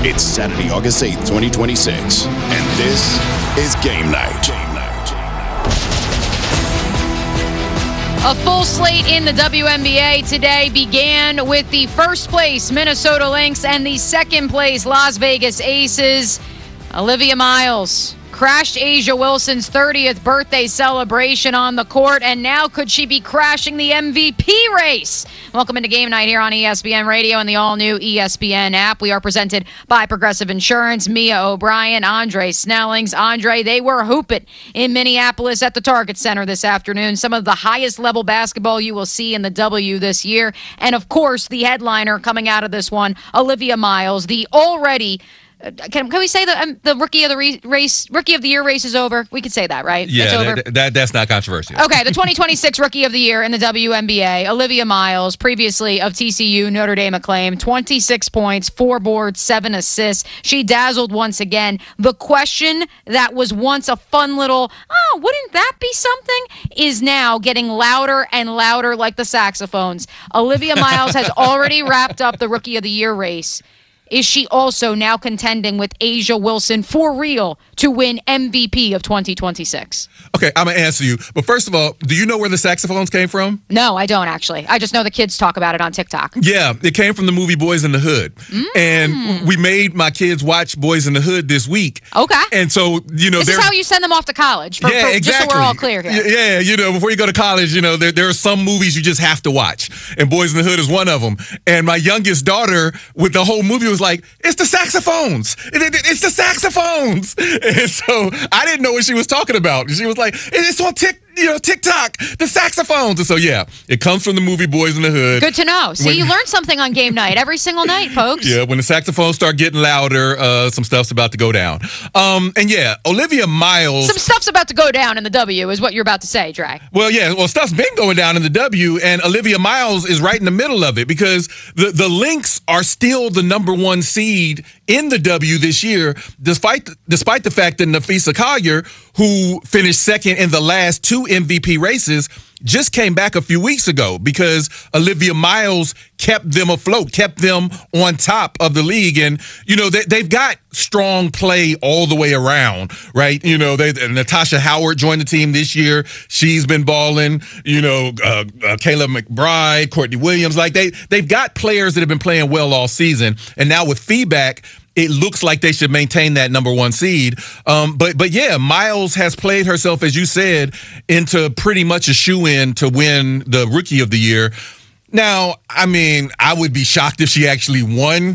It's Saturday, August 8th, 2026, and this is Game Night. A full slate in the WNBA today began with the first place Minnesota Lynx and the second place Las Vegas Aces. Olivia Miles crashed A'ja Wilson's 30th birthday celebration on the court, and now could she be crashing the MVP race? Welcome into Game Night here on ESPN Radio and the all-new ESPN app. We are presented by Progressive Insurance. Mia O'Brien, Andre Snellings. Andre, they were hooping in Minneapolis at the Target Center this afternoon. Some of the highest level basketball you will see in the W this year. And, of course, the headliner coming out of this one, Olivia Miles, the already... Can we say the rookie of the year race is over? We could say that, right? Yeah, it's over. That's not controversial. Okay, the 2026 rookie of the year in the WNBA, Olivia Miles, previously of TCU, Notre Dame acclaim, 26 points, 4 boards, 7 assists. She dazzled once again. The question that was once a fun little, wouldn't that be something, is now getting louder and louder like the saxophones. Olivia Miles has already wrapped up the rookie of the year race. Is she also now contending with A'ja Wilson for real to win MVP of 2026? Okay, I'm going to answer you. But first of all, do you know where the saxophones came from? No, I don't actually. I just know the kids talk about it on TikTok. Yeah, it came from the movie Boys in the Hood. And we made my kids watch Boys in the Hood this week. Okay. And so, this is how you send them off to college. Exactly. Just so we're all clear here. Yeah, before you go to college, there are some movies you just have to watch. And Boys in the Hood is one of them. And my youngest daughter, with the whole movie, was like, it's the saxophones. It's the saxophones. And so I didn't know what she was talking about. She was like, it's on TikTok, the saxophones. And so, yeah, it comes from the movie Boys in the Hood. Good to know. See, you learn something on Game Night every single night, folks. Yeah, when the saxophones start getting louder, some stuff's about to go down. And yeah, Olivia Miles. Some stuff's about to go down in the W is what you're about to say, Dre. Well, yeah, stuff's been going down in the W, and Olivia Miles is right in the middle of it because the Lynx are still the number 1 seed in the W this year, despite the fact that Napheesa Collier, who finished second in the last 2 MVP races, just came back a few weeks ago because Olivia Miles kept them afloat, kept them on top of the league. And, they've got strong play all the way around, right? Natasha Howard joined the team this year. She's been balling, Kayla McBride, Courtney Williams. They've got players that have been playing well all season. And now with feedback, it looks like they should maintain that number 1 seed. But yeah, Miles has played herself, as you said, into pretty much a shoe-in to win the Rookie of the Year. Now, I would be shocked if she actually won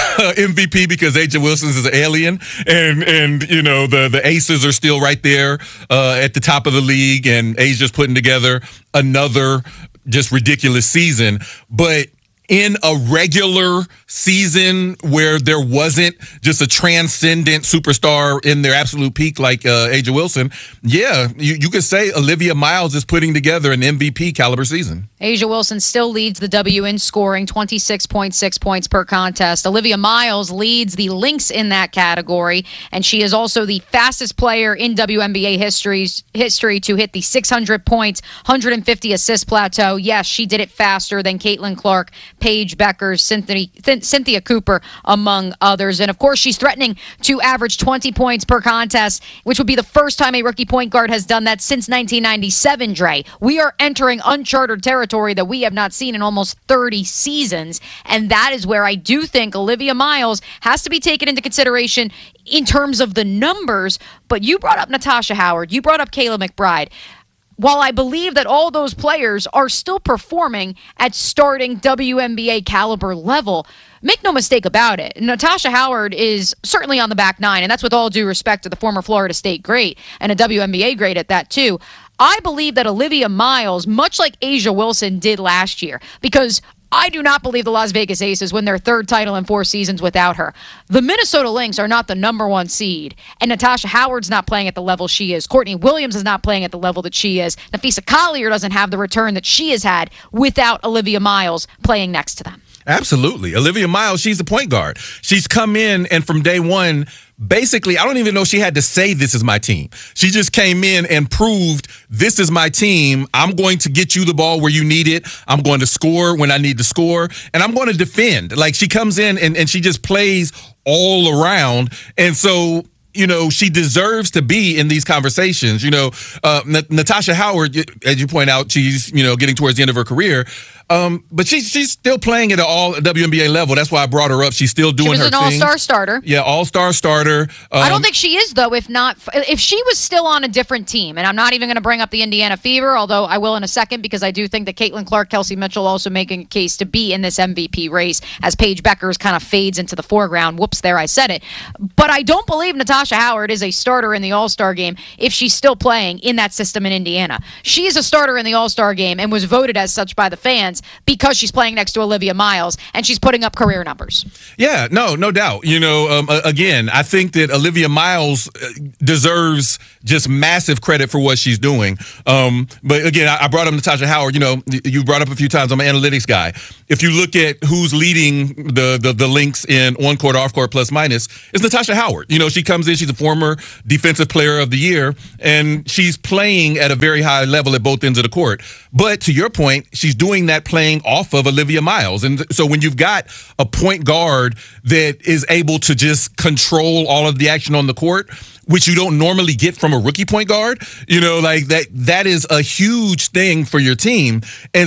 MVP because A'ja Wilson is an alien, and the Aces are still right there at the top of the league, and A'ja's putting together another just ridiculous season. But in a regular season where there wasn't just a transcendent superstar in their absolute peak like A'ja Wilson, yeah, you could say Olivia Miles is putting together an MVP caliber season. A'ja Wilson still leads the W in scoring, 26.6 points per contest. Olivia Miles leads the Lynx in that category, and she is also the fastest player in WNBA history to hit the 600 points, 150 assist plateau. Yes, she did it faster than Caitlin Clark, Paige Beckers, Cynthia Cooper, among others. And, of course, she's threatening to average 20 points per contest, which would be the first time a rookie point guard has done that since 1997, Dre. We are entering uncharted territory that we have not seen in almost 30 seasons, and that is where I do think Olivia Miles has to be taken into consideration in terms of the numbers. But you brought up Natasha Howard. You brought up Kayla McBride. While I believe that all those players are still performing at starting WNBA caliber level, make no mistake about it, Natasha Howard is certainly on the back nine, and that's with all due respect to the former Florida State great and a WNBA great at that too. I believe that Olivia Miles, much like A'ja Wilson did last year, because I do not believe the Las Vegas Aces win their 3rd title in 4 seasons without her. The Minnesota Lynx are not the number 1 seed, and Natasha Howard's not playing at the level she is. Courtney Williams is not playing at the level that she is. Napheesa Collier doesn't have the return that she has had without Olivia Miles playing next to them. Absolutely. Olivia Miles, she's the point guard. She's come in, and from day one, basically, I don't even know she had to say, this is my team. She just came in and proved, this is my team. I'm going to get you the ball where you need it. I'm going to score when I need to score. And I'm going to defend. Like, she comes in and she just plays all around. And so, you know, she deserves to be in these conversations. You know, Natasha Howard, as you point out, she's, you know, getting towards the end of her career. But she's still playing at an all WNBA level. That's why I brought her up. She's still doing her thing. She was an all-star starter. Yeah, all-star starter. I don't think she is, though, if she was still on a different team. And I'm not even going to bring up the Indiana Fever, although I will in a second, because I do think that Caitlin Clark, Kelsey Mitchell also making a case to be in this MVP race as Paige Beckers kind of fades into the foreground. Whoops, there I said it. But I don't believe Natasha Howard is a starter in the All-Star game if she's still playing in that system in Indiana. She is a starter in the All-Star game and was voted as such by the fans because she's playing next to Olivia Miles and she's putting up career numbers. Yeah, no doubt. You know, again, I think that Olivia Miles deserves just massive credit for what she's doing. But again, I brought up Natasha Howard. You know, you brought up a few times. I'm an analytics guy. If you look at who's leading the links in on-court, off-court, plus minus, it's Natasha Howard. You know, she comes in. She's a former defensive player of the year, and she's playing at a very high level at both ends of the court. But to your point, she's doing that playing off of Olivia Miles. And so when you've got a point guard that is able to just control all of the action on the court, which you don't normally get from a rookie point guard, you know, like that is a huge thing for your team. And